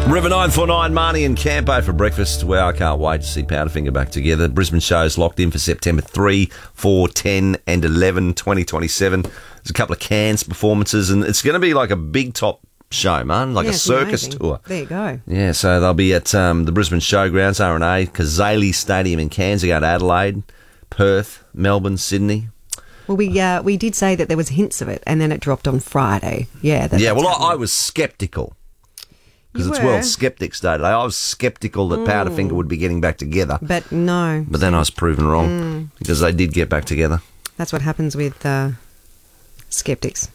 River 949, Marnie and Campo for breakfast. Well, I can't wait to see Powderfinger back together. Brisbane show's locked in for September 3, 4, 10 and 11, 2027. There's a couple of Cairns performances, and it's going to be like a big top show, man, like a circus tour. There you go. Yeah, so they'll be at the Brisbane Showgrounds, R&A, Kazali Stadium in Cairns. They go to Adelaide, Perth, Melbourne, Sydney. Well, we did say that there was hints of it, and then it dropped on Friday. Yeah. I was sceptical. Because it's World Skeptics Day today. I was sceptical that Powderfinger would be getting back together. But no. But then I was proven wrong because they did get back together. That's what happens with skeptics.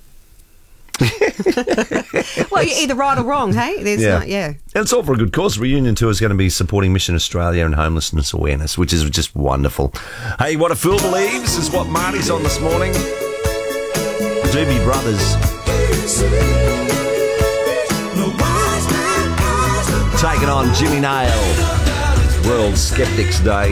Well, you're either right or wrong, hey? And it's all for a good cause. Reunion Tour is going to be supporting Mission Australia and homelessness awareness, which is just wonderful. Hey, What a Fool Believes is what Marty's on this morning. Doobie Brothers. Taking on Jimmy Nail. World Skeptics Day.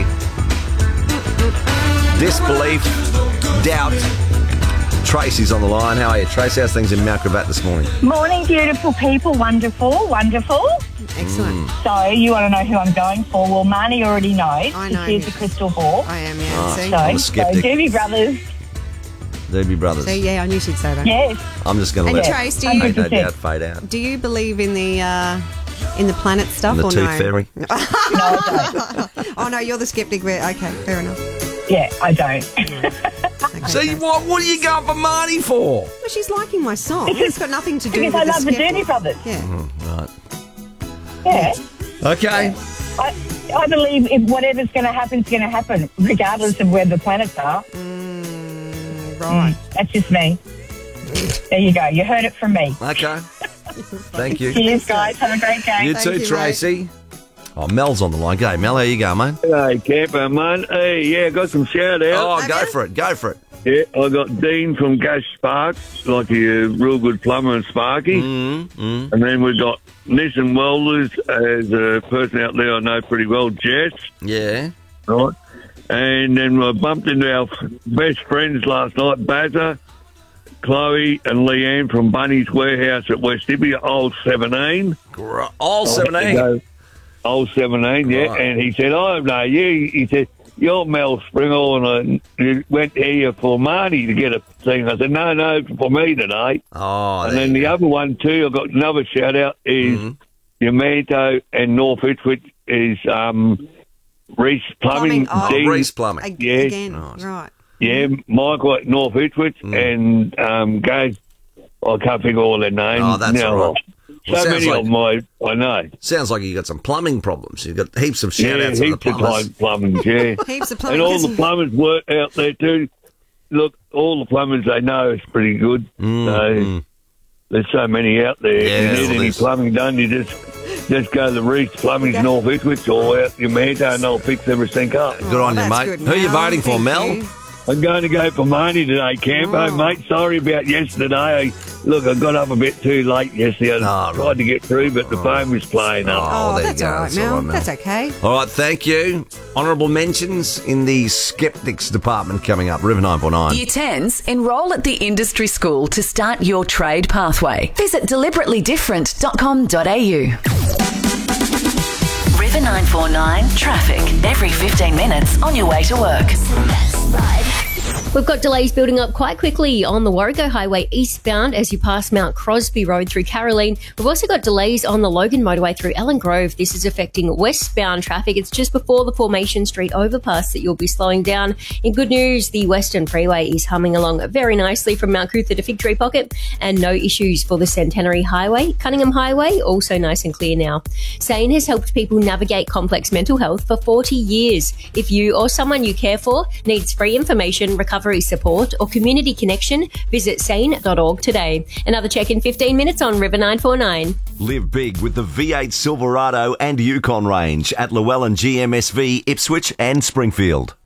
Disbelief, doubt. Tracy's on the line. How are you, Tracy? How's things in Mount Gravatt this morning? Morning, beautiful people. Wonderful, wonderful. Excellent. So, you want to know who I'm going for? Well, Marnie already knows. I know. She's a crystal ball. I am, yeah. Right. See? I'm a skeptic. Doobie Brothers. Doobie Brothers. So, yeah, I knew she'd say that. Yes. I'm just going to let Trace, do no you, doubt fade out. do you believe in the planet stuff And the or Tooth no? Fairy. No, I don't. Oh, no, you're the skeptic. Okay, fair enough. Yeah, I don't. Okay, So okay. what are you going for Marty for? Well, she's liking my song. It's got nothing to do Because with I love the skeptic. Doobie Brothers. Yeah. Right. Yeah. Okay. I believe if whatever's going to happen is going to happen, regardless of where the planets are. Right. That's just me. There you go. You heard it from me. Okay. Thank you. Cheers, guys. Have a great day. You Thank too, you, Tracy. Oh, Mel's on the line. G'day, Mel. How you going, mate? Hey, Campo, man. Hey, yeah, got some shout outs. Oh, go for it. Go for it. Yeah, I got Dean from Gas Sparks, like a real good plumber and Sparky. And then we got Nissan Welders as a person out there I know pretty well, Jess. Yeah. Right. And then I bumped into our best friends last night, Bazza, Chloe and Leanne from Bunny's Warehouse at West Hippie, old 17. All 17. Old 17, yeah. Right. And he said, I know you. He said, you're Mel Springall, and I went here for Marty to get a thing. I said, no, for me today. Oh, and then the other one, too, I got another shout-out, is Yamanto and North Ipswich is Reese Plumbing. Oh, Dean- Reese Plumbing. Yeah. Again, Nice. right. Yeah, Michael at North Ipswich and Gage. I can't think of all their names. Oh, that's all right. So Well, many sounds of them I know. Sounds like you got some plumbing problems. You've got heaps of Yeah, shout-outs on the heaps of plumbers. plumbing, yeah. Heaps of And all the plumbers work out there too. Look, all the plumbers they know is pretty good. So there's so many out there. Yeah, if you need well, any there's- plumbing done, you just go to the Reese Plumbing's North Ipswich or out your Manto and they'll fix everything up. Good on you, that's mate. good, Who are you Mel. voting for, Thank Mel? you. I'm going to go for Marnie today, Campo, mate. Sorry about yesterday. I got up a bit too late yesterday. I tried to get through, but the phone was playing up. Oh, there you that's go. all right, That's all Mel. right, Mel. That's okay. All right, thank you. Honourable mentions in the Skeptics department coming up. River 949. Year 10s, enrol at the industry school to start your trade pathway. Visit deliberatelyDifferent.com.au. River 949 traffic every 15 minutes on your way to work. We've got delays building up quite quickly on the Warrego Highway eastbound as you pass Mount Crosby Road through Caroline. We've also got delays on the Logan Motorway through Ellen Grove. This is affecting westbound traffic. It's just before the Formation Street overpass that you'll be slowing down. In good news, the Western Freeway is humming along very nicely from Mount Cootha to Fig Tree Pocket, and no issues for the Centenary Highway. Cunningham Highway, also nice and clear now. SANE has helped people navigate complex mental health for 40 years. If you or someone you care for needs free information, recovery support or community connection, visit sane.org today. Another check in 15 minutes on River 949. Live big with the V8 Silverado and Yukon range at Llewellyn GMSV, Ipswich and Springfield.